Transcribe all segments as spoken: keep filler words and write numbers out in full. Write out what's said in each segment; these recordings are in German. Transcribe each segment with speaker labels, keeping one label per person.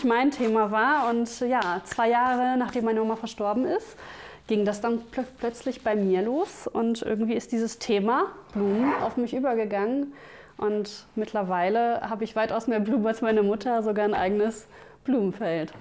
Speaker 1: wirklich mein Thema war. Und ja, zwei Jahre nachdem meine Oma verstorben ist, ging das dann pl plötzlich bei mir los. Und irgendwie ist dieses Thema Blumen auf mich übergegangen. Und mittlerweile habe ich weitaus mehr Blumen als meine Mutter, sogar ein eigenes Blumenfeld.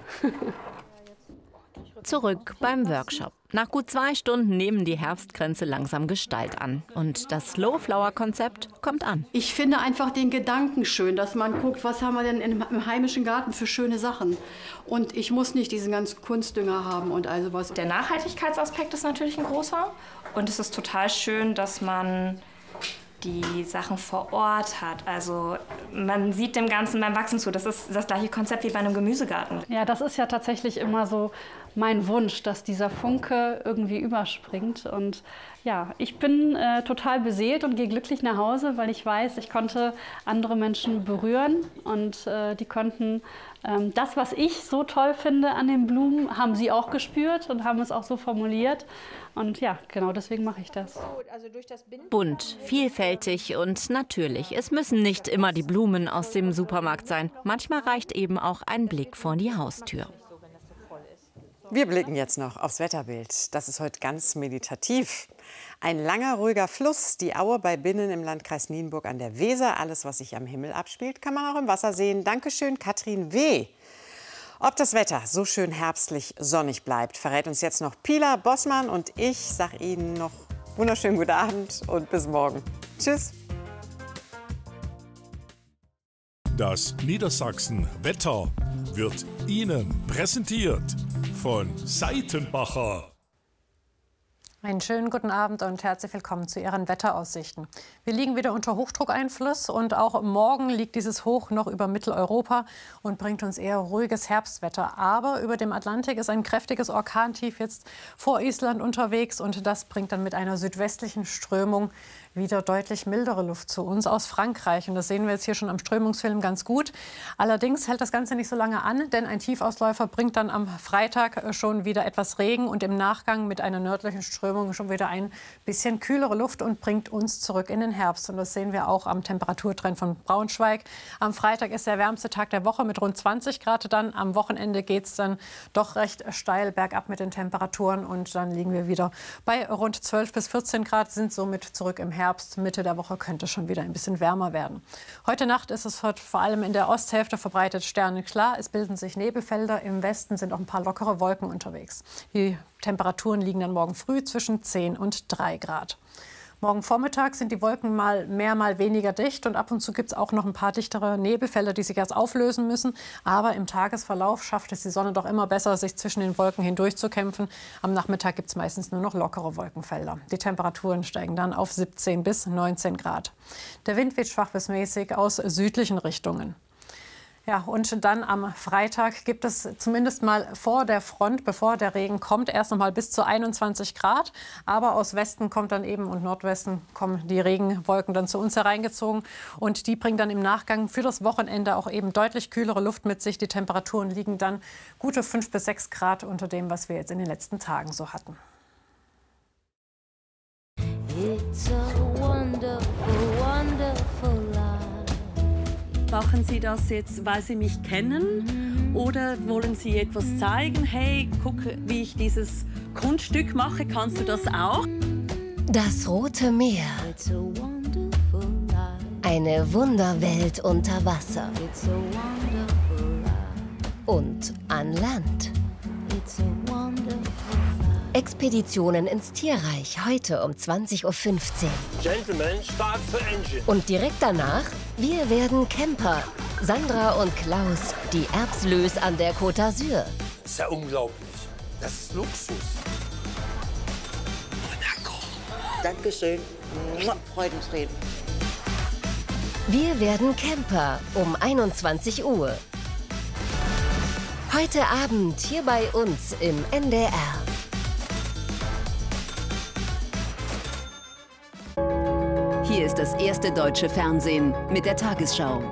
Speaker 2: Zurück beim Workshop. Nach gut zwei Stunden nehmen die Herbstkränze langsam Gestalt an. Und das Slow-Flower-Konzept kommt an.
Speaker 3: Ich finde einfach den Gedanken schön, dass man guckt, was haben wir denn im heimischen Garten für schöne Sachen. Und ich muss nicht diesen ganzen Kunstdünger haben und all sowas.
Speaker 4: Der Nachhaltigkeitsaspekt ist natürlich ein großer. Und es ist total schön, dass man die Sachen vor Ort hat. Also man sieht dem Ganzen beim Wachsen zu. Das ist das gleiche Konzept wie bei einem Gemüsegarten.
Speaker 1: Ja, das ist ja tatsächlich immer so mein Wunsch, dass dieser Funke irgendwie überspringt. Und ja, ich bin äh, total beseelt und gehe glücklich nach Hause, weil ich weiß, ich konnte andere Menschen berühren und äh, die konnten ähm, das, was ich so toll finde an den Blumen, haben sie auch gespürt und haben es auch so formuliert. Und ja, genau deswegen mache ich das.
Speaker 2: Bunt, vielfältig und natürlich. Es müssen nicht immer die Blumen aus dem Supermarkt sein. Manchmal reicht eben auch ein Blick vor die Haustür.
Speaker 5: Wir blicken jetzt noch aufs Wetterbild. Das ist heute ganz meditativ. Ein langer, ruhiger Fluss, die Aue bei Binnen im Landkreis Nienburg an der Weser. Alles, was sich am Himmel abspielt, kann man auch im Wasser sehen. Dankeschön, Katrin W. Ob das Wetter so schön herbstlich sonnig bleibt, verrät uns jetzt noch Pilar Bossmann. Und ich sage Ihnen noch wunderschönen guten Abend und bis morgen. Tschüss.
Speaker 6: Das Niedersachsen-Wetter wird Ihnen präsentiert von Seitenbacher.
Speaker 7: Einen schönen guten Abend und herzlich willkommen zu Ihren Wetteraussichten. Wir liegen wieder unter Hochdruckeinfluss und auch morgen liegt dieses Hoch noch über Mitteleuropa und bringt uns eher ruhiges Herbstwetter. Aber über dem Atlantik ist ein kräftiges Orkantief jetzt vor Island unterwegs und das bringt dann mit einer südwestlichen Strömung wieder deutlich mildere Luft zu uns aus Frankreich. Und das sehen wir jetzt hier schon am Strömungsfilm ganz gut. Allerdings hält das Ganze nicht so lange an, denn ein Tiefausläufer bringt dann am Freitag schon wieder etwas Regen und im Nachgang mit einer nördlichen Strömung schon wieder ein bisschen kühlere Luft und bringt uns zurück in den Herbst. Und das sehen wir auch am Temperaturtrend von Braunschweig. Am Freitag ist der wärmste Tag der Woche mit rund zwanzig Grad. Dann am Wochenende geht es dann doch recht steil bergab mit den Temperaturen. Und dann liegen wir wieder bei rund zwölf bis vierzehn Grad, sind somit zurück im Herbst. Herbst, Mitte der Woche könnte schon wieder ein bisschen wärmer werden. Heute Nacht ist es vor allem in der Osthälfte verbreitet sternenklar. Es bilden sich Nebelfelder. Im Westen sind auch ein paar lockere Wolken unterwegs. Die Temperaturen liegen dann morgen früh zwischen zehn und drei Grad. Morgen Vormittag sind die Wolken mal mehr, mal weniger dicht. Und ab und zu gibt es auch noch ein paar dichtere Nebelfelder, die sich erst auflösen müssen. Aber im Tagesverlauf schafft es die Sonne doch immer besser, sich zwischen den Wolken hindurch zu kämpfen. Am Nachmittag gibt es meistens nur noch lockere Wolkenfelder. Die Temperaturen steigen dann auf siebzehn bis neunzehn Grad. Der Wind weht schwach bis mäßig aus südlichen Richtungen. Ja, und dann am Freitag gibt es zumindest mal vor der Front, bevor der Regen kommt, erst noch mal bis zu einundzwanzig Grad. Aber aus Westen kommt dann eben und Nordwesten kommen die Regenwolken dann zu uns hereingezogen. Und die bringen dann im Nachgang für das Wochenende auch eben deutlich kühlere Luft mit sich. Die Temperaturen liegen dann gute fünf bis sechs Grad unter dem, was wir jetzt in den letzten Tagen so hatten.
Speaker 8: It's a wonderful, wonderful life.
Speaker 9: Machen Sie das jetzt, weil Sie mich kennen? Oder wollen Sie etwas zeigen? Hey, guck, wie ich dieses Kunststück mache. Kannst du das auch?
Speaker 8: Das Rote Meer. Eine Wunderwelt unter Wasser. Und an Land. Expeditionen ins Tierreich, heute um zwanzig Uhr fünfzehn.
Speaker 10: Gentlemen, start the engine.
Speaker 8: Und direkt danach, wir werden Camper. Sandra und Klaus, die Erbslös an der Côte d'Azur.
Speaker 10: Das ist ja unglaublich. Das ist Luxus.
Speaker 11: Monaco. Dankeschön. Freudentränen.
Speaker 8: Wir werden Camper um einundzwanzig Uhr. Heute Abend hier bei uns im N D R.
Speaker 12: Hier ist das erste deutsche Fernsehen mit der Tagesschau.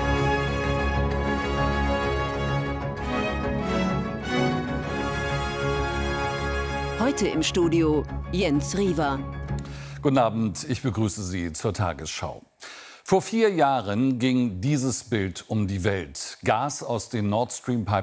Speaker 12: Heute im Studio Jens Riewer.
Speaker 13: Guten Abend, ich begrüße Sie zur Tagesschau. Vor vier Jahren ging dieses Bild um die Welt. Gas aus den Nord Stream Pipelines